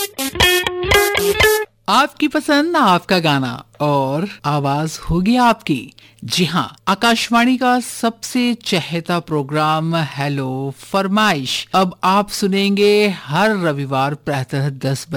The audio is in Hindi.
आपकी पसंद आपका गाना और आवाज होगी आपकी। जी हाँ, आकाशवाणी का सबसे चहेता प्रोग्राम हेलो फरमाइश अब आप सुनेंगे हर रविवार प्रातः 10 बजे।